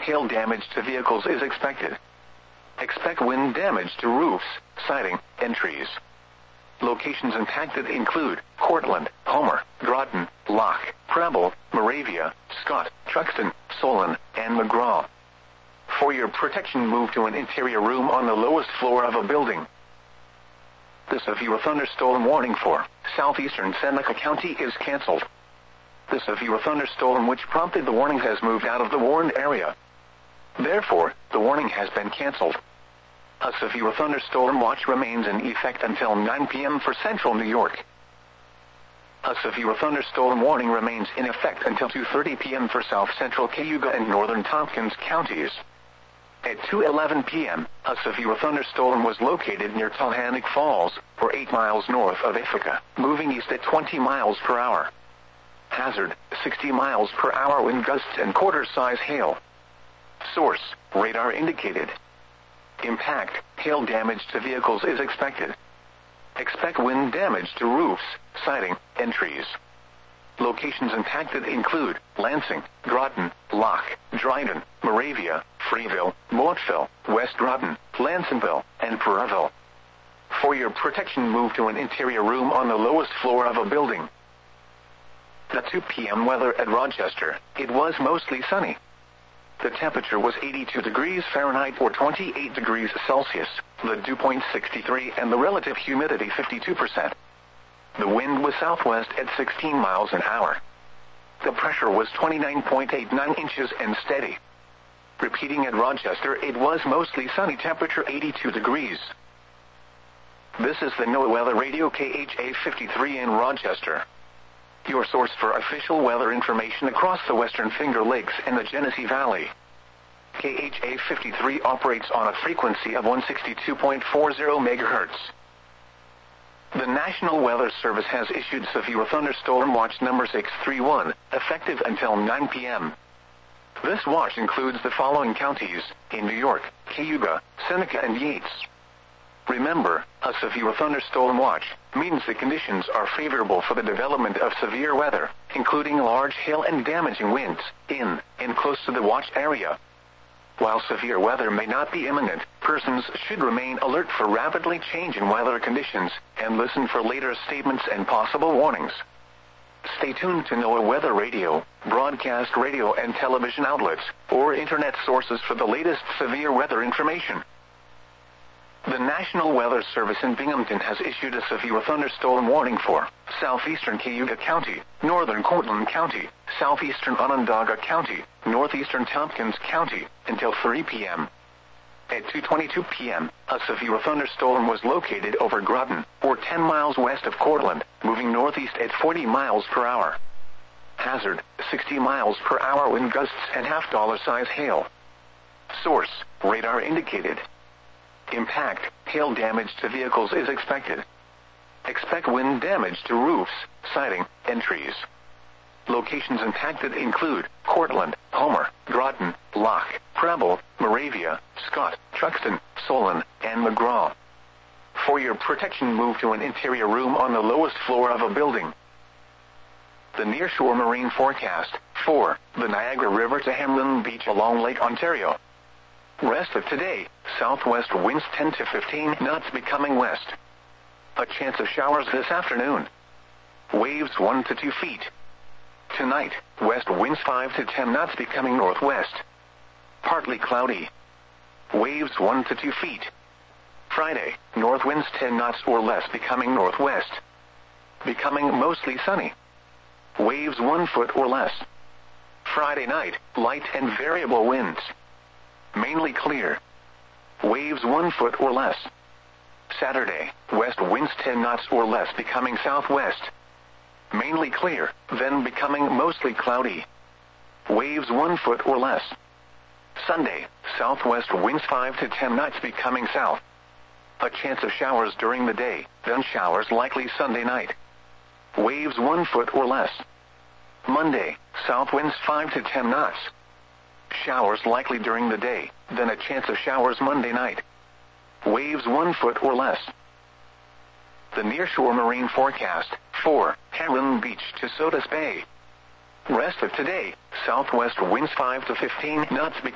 hail damage to vehicles is expected. Expect wind damage to roofs, siding, and trees. Locations impacted include Cortland, Homer, Groton, Loch, Preble, Moravia, Scott, Truxton, Solon, and McGraw. For your protection, move to an interior room on the lowest floor of a building. The severe thunderstorm warning for southeastern Seneca County is canceled. The severe thunderstorm which prompted the warning has moved out of the warned area. Therefore, the warning has been canceled. A severe thunderstorm watch remains in effect until 9 p.m. for central New York. A severe thunderstorm warning remains in effect until 2:30 p.m. for south central Cayuga and northern Tompkins counties. At 2:11 p.m., a severe thunderstorm was located near Tohannock Falls, or 8 miles north of Ithaca, moving east at 20 miles per hour. Hazard, 60 miles per hour wind gusts and quarter-size hail. Source, radar indicated. Impact, hail damage to vehicles is expected. Expect wind damage to roofs, siding, and trees. Locations impacted include Lansing, Groton, Loch, Dryden, Moravia, Freeville, Motteville, West Groton, Lansingville, and Perreville. For your protection, move to an interior room on the lowest floor of a building. The 2 p.m. weather at Rochester, it was mostly sunny. The temperature was 82 degrees Fahrenheit or 28 degrees Celsius, the dew point 63 and the relative humidity 52%. The wind was southwest at 16 miles an hour. The pressure was 29.89 inches and steady. Repeating at Rochester, it was mostly sunny, temperature 82 degrees. This is the NOAA Weather Radio KHA 53 in Rochester. Your source for official weather information across the Western Finger Lakes and the Genesee Valley. KHA 53 operates on a frequency of 162.40 MHz. The National Weather Service has issued severe thunderstorm watch number 631, effective until 9 p.m. This watch includes the following counties in New York: Cayuga, Seneca, and Yates. Remember, a severe thunderstorm watch means the conditions are favorable for the development of severe weather, including large hail and damaging winds, in and close to the watch area. While severe weather may not be imminent, persons should remain alert for rapidly changing weather conditions and listen for later statements and possible warnings. Stay tuned to NOAA Weather Radio, broadcast radio and television outlets, or internet sources for the latest severe weather information. The National Weather Service in Binghamton has issued a severe thunderstorm warning for southeastern Cayuga County, northern Cortland County, southeastern Onondaga County, northeastern Tompkins County, until 3 p.m. At 2:22 p.m., a severe thunderstorm was located over Groton, or 10 miles west of Cortland, moving northeast at 40 miles per hour. Hazard, 60 miles per hour wind gusts and half-dollar-size hail. Source, radar indicated. Impact, hail damage to vehicles is expected. Expect wind damage to roofs, siding, and trees. Locations impacted include Cortland, Homer, Groton, Loch, Preble, Moravia, Scott, Truxton, Solon, and McGraw. For your protection, move to an interior room on the lowest floor of a building. The nearshore marine forecast for the Niagara River to Hamlin Beach along Lake Ontario. Rest of today, southwest winds 10 to 15 knots becoming west. A chance of showers this afternoon. Waves 1 to 2 feet. Tonight, west winds 5 to 10 knots becoming northwest. Partly cloudy. Waves 1 to 2 feet. Friday, north winds 10 knots or less becoming northwest. Becoming mostly sunny. Waves 1 foot or less. Friday night, light and variable winds. Mainly clear. Waves 1 foot or less. Saturday, west winds 10 knots or less becoming southwest. Mainly clear, then becoming mostly cloudy. Waves 1 foot or less. Sunday, southwest winds 5 to 10 knots becoming south. A chance of showers during the day, then showers likely Sunday night. Waves 1 foot or less. Monday, south winds 5 to 10 knots. Showers likely during the day, then a chance of showers Monday night. Waves 1 foot or less. The nearshore marine forecast for Hamlin Beach to Sodus Bay. Rest of today, southwest winds 5 to 15 knots.